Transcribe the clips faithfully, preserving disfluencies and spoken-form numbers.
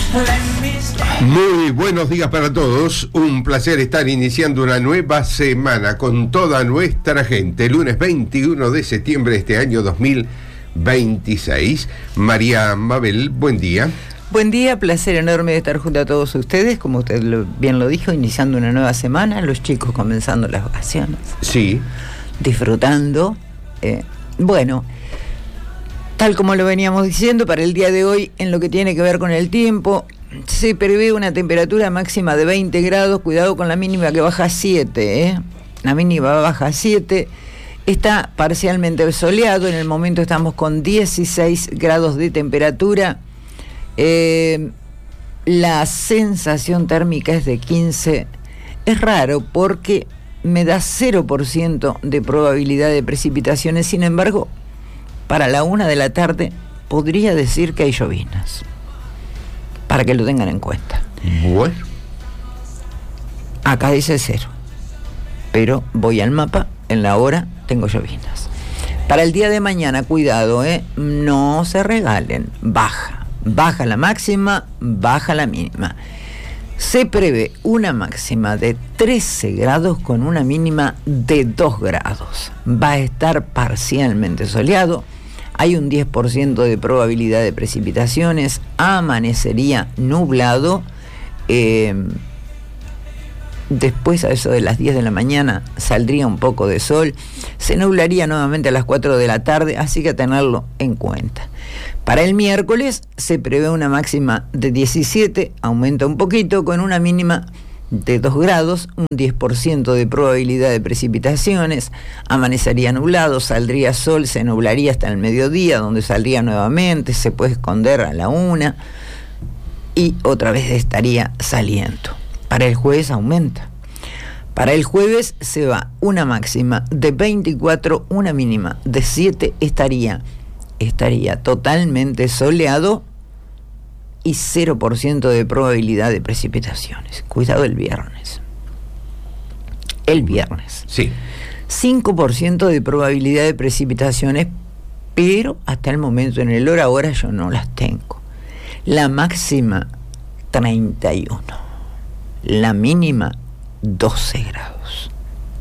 Muy buenos días para todos, un placer estar iniciando una nueva semana con toda nuestra gente, lunes veintiuno de septiembre de este año dos mil veintiséis. María Mabel, buen día. Buen día, placer enorme de estar junto a todos ustedes, como usted lo, bien lo dijo, iniciando una nueva semana, los chicos comenzando las vacaciones. Sí. Disfrutando. Eh, bueno, tal como lo veníamos diciendo, para el día de hoy, en lo que tiene que ver con el tiempo, se prevé una temperatura máxima de veinte grados, cuidado con la mínima que baja a siete, ¿eh? La mínima baja a siete, está parcialmente soleado, en el momento estamos con dieciséis grados de temperatura, eh, la sensación térmica es de quince, es raro porque me da cero por ciento de probabilidad de precipitaciones, sin embargo, para la una de la tarde podría decir que hay lloviznas. Para que lo tengan en cuenta. Bueno. Acá dice cero. Pero voy al mapa, en la hora tengo lloviznas. Para el día de mañana, cuidado, ¿eh? No se regalen. Baja. Baja la máxima, baja la mínima. Se prevé una máxima de trece grados con una mínima de dos grados. Va a estar parcialmente soleado. Hay un diez por ciento de probabilidad de precipitaciones, amanecería nublado, eh, después a eso de las diez de la mañana saldría un poco de sol, se nublaría nuevamente a las cuatro de la tarde, así que a tenerlo en cuenta. Para el miércoles se prevé una máxima de diecisiete, aumenta un poquito, con una mínima de dos grados, un diez por ciento de probabilidad de precipitaciones, amanecería nublado, saldría sol, se nublaría hasta el mediodía, donde saldría nuevamente, se puede esconder a la una y otra vez estaría saliendo. Para el jueves aumenta. Para el jueves se va una máxima de veinticuatro, una mínima de siete, estaría, estaría totalmente soleado y cero por ciento de probabilidad de precipitaciones. Cuidado el viernes. El viernes. Sí. cinco por ciento de probabilidad de precipitaciones, pero hasta el momento, en el hora ahora, yo no las tengo. La máxima, treinta y uno. La mínima, doce grados.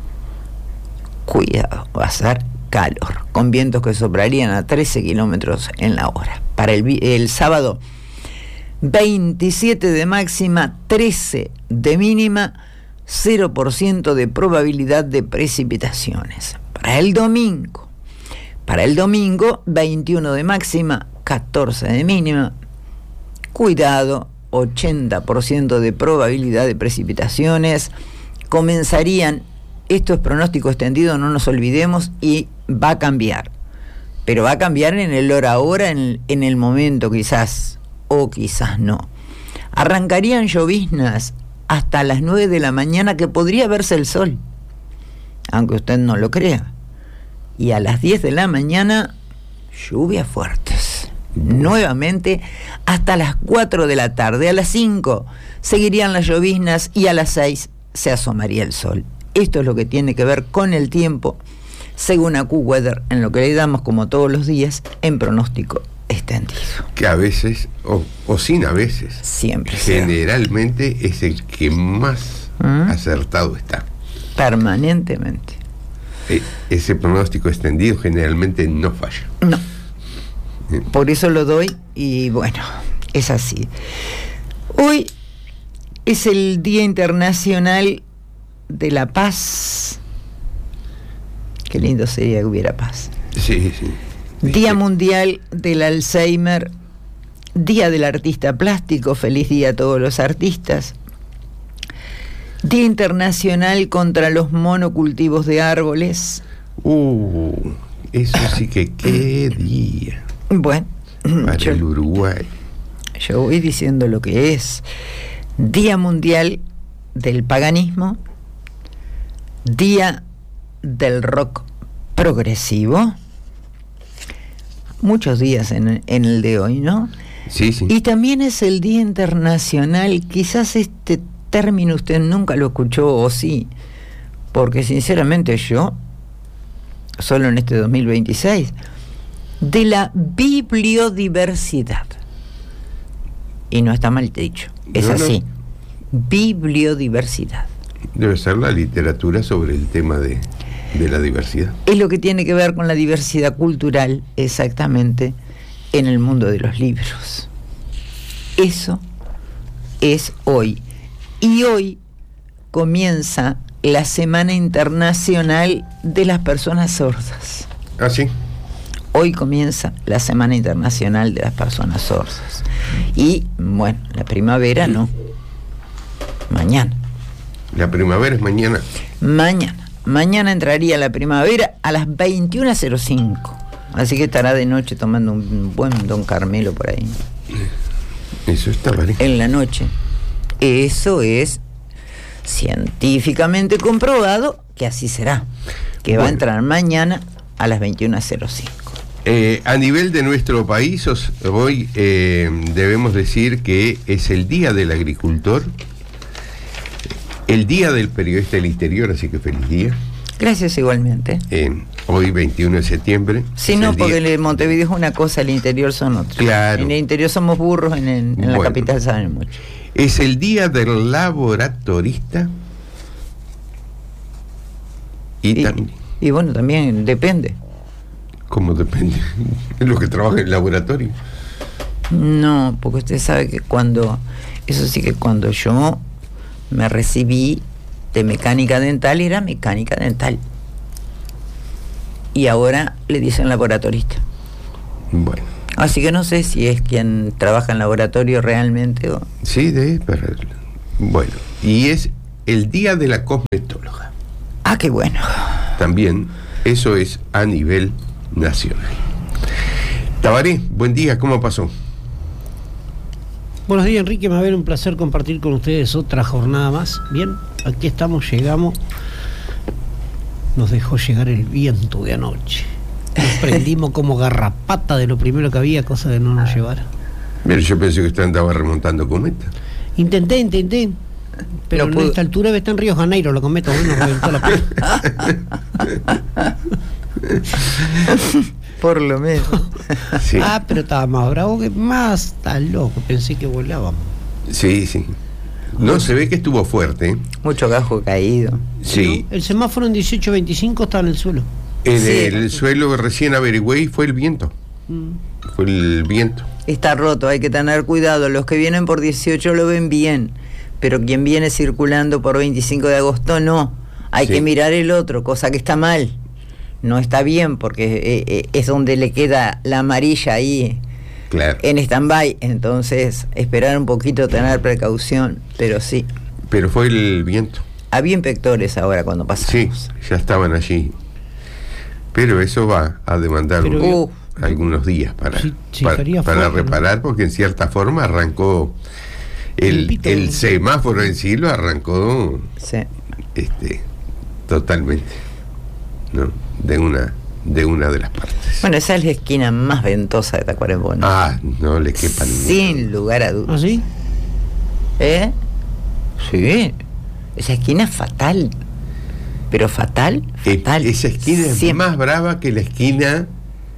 Cuidado, va a ser calor, con vientos que soplarían a trece kilómetros en la hora. Para el, el sábado, veintisiete de máxima, trece de mínima, cero por ciento de probabilidad de precipitaciones. Para el domingo, para el domingo, veintiuno de máxima, catorce de mínima. Cuidado, ochenta por ciento de probabilidad de precipitaciones. Comenzarían, esto es pronóstico extendido, no nos olvidemos, y va a cambiar. Pero va a cambiar en el hora ahora, en, en el momento quizás, o quizás no. Arrancarían lloviznas hasta las nueve de la mañana, que podría verse el sol, aunque usted no lo crea. Y a las diez de la mañana, lluvias fuertes. Nuevamente hasta las cuatro de la tarde. A las cinco seguirían las lloviznas y a las seis se asomaría el sol. Esto es lo que tiene que ver con el tiempo, según AccuWeather, en lo que le damos como todos los días en pronóstico extendido. Que a veces, o, o sin a veces, siempre generalmente sea. Es el que más ¿Mm? acertado está. Permanentemente. E- ese pronóstico extendido generalmente no falla. No. Por eso lo doy y bueno, es así. Hoy es el Día Internacional de la Paz. Qué lindo sería que hubiera paz. Sí, sí. Día Mundial del Alzheimer, Día del Artista Plástico, feliz día a todos los artistas. Día Internacional contra los monocultivos de árboles. Uh, eso sí que qué día. Bueno, para yo, el Uruguay. Yo voy diciendo lo que es. Día Mundial del Paganismo, Día del Rock Progresivo. Muchos días en, en el de hoy, ¿no? Sí, sí. Y también es el Día Internacional, quizás este término usted nunca lo escuchó, o sí, porque sinceramente yo, solo en este dos mil veintiséis, de la bibliodiversidad. y no está mal dicho, es no, así. No. Bibliodiversidad. Debe ser la literatura sobre el tema de, de la diversidad. Es lo que tiene que ver con la diversidad cultural, exactamente, en el mundo de los libros. Eso es hoy. Y hoy comienza la Semana Internacional de las Personas Sordas. ¿Ah, sí? Hoy comienza la Semana Internacional de las Personas Sordas. Y, bueno, la primavera no. Mañana. La primavera es mañana. Mañana. Mañana entraría la primavera a las veintiuna cero cinco. Así que estará de noche tomando un buen Don Carmelo por ahí. Eso está vale. En la noche. Eso es científicamente comprobado que así será. Que bueno, va a entrar mañana a las veintiuna cero cinco. Eh, a nivel de nuestro país, os, hoy eh, debemos decir que es el Día del Agricultor, el Día del Periodista del Interior, así que feliz día. Gracias igualmente. Eh, hoy veintiuno de septiembre. Sí, no, porque el Montevideo es una cosa, el interior son otros. Claro. En el interior somos burros, en, el, en bueno, la capital saben mucho. Es el Día del Laboratorista. Y, y también. Y bueno, también depende. ¿Cómo depende? ¿Es lo que trabaja en el laboratorio? No, porque usted sabe que cuando, eso sí que cuando yo me recibí de mecánica dental, era mecánica dental. Y ahora le dicen laboratorista. Bueno. Así que no sé si es quien trabaja en laboratorio realmente o... Sí, de... Pero, bueno, y es el Día de la Cosmetóloga. Ah, qué bueno. También, eso es a nivel nacional. Tabaré, buen día, ¿cómo pasó? Buenos días, Enrique, Mabel, un placer compartir con ustedes otra jornada más. Bien, aquí estamos, llegamos. Nos dejó llegar el viento de anoche. Nos prendimos como garrapata de lo primero que había, cosa de no nos llevara. Mira, yo pensé que usted andaba remontando cometa. Intenté, intenté. Pero no a esta altura está en Río Janeiro, lo cometa, bueno, reventó la piel. Por lo menos. Sí. Ah, pero estaba más bravo que más, está loco, pensé que volábamos. Sí, sí. No, se ve que estuvo fuerte. ¿eh? Mucho gajo caído. Sí. ¿No? El semáforo en dieciocho veinticinco estaba en el suelo. En sí. el suelo recién averigüé y fue el viento. Mm. Fue el viento. Está roto, hay que tener cuidado. Los que vienen por dieciocho lo ven bien, pero quien viene circulando por veinticinco de agosto no. Hay sí. que mirar el otro, cosa que está mal. No está bien porque es donde le queda la amarilla ahí, claro, en stand-by. Entonces, esperar un poquito, tener precaución, pero sí. Pero fue el viento. Había inspectores ahora cuando pasamos. Sí, ya estaban allí. Pero eso va a demandar pero, un, uh, algunos días para, sí, sí, para, para fuerte, reparar, ¿no? Porque en cierta forma arrancó el, el semáforo en sí, lo arrancó sí. este, totalmente, ¿no? De una de una de las partes. Bueno, esa es la esquina más ventosa de Tacuarembó, ¿no? Ah, no le quepa sin ningún. lugar a dudas. ¿Ah, sí? ¿Eh? Sí. Esa esquina es fatal. Pero fatal, fatal. Eh, esa esquina es Siempre. más brava que la esquina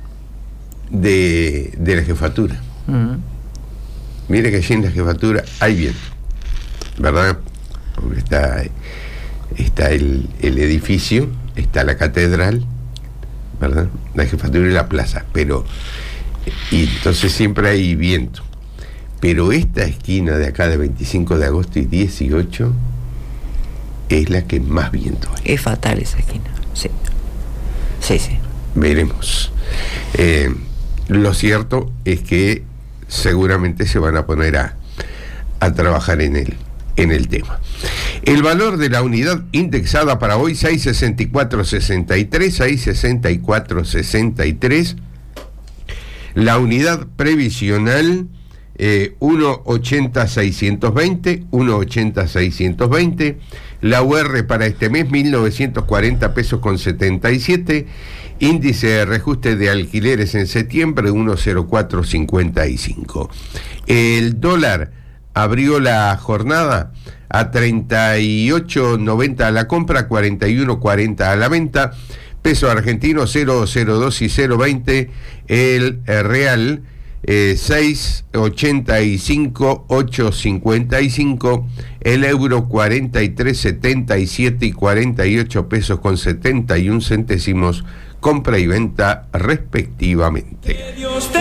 de, de la jefatura. Uh-huh. Mire que allí en la jefatura hay viento, ¿verdad? Porque está, está el, el edificio, está la catedral, ¿verdad? La jefatura y la plaza, pero y entonces siempre hay viento. Pero esta esquina de acá de veinticinco de agosto y dieciocho es la que más viento hay. Es fatal esa esquina, sí. Sí, sí. Veremos. Eh, lo cierto es que seguramente se van a poner a, a trabajar en el, en el tema. El valor de la unidad indexada para hoy, seis sesenta y cuatro sesenta y tres, seis sesenta y cuatro sesenta y tres. La unidad previsional, eh, uno ochenta seiscientos veinte, uno ochenta seiscientos veinte. La U R para este mes, mil novecientos cuarenta pesos con setenta y siete. Índice de reajuste de alquileres en septiembre, uno cero cuatro cincuenta y cinco. El dólar abrió la jornada a treinta y ocho noventa a la compra, cuarenta y uno cuarenta a la venta. Peso argentino cero cero dos y cero veinte. El real eh, seis ochenta y cinco, ocho cincuenta y cinco, el euro cuarenta y tres setenta y siete y cuarenta y ocho pesos con setenta y un centésimos, compra y venta respectivamente.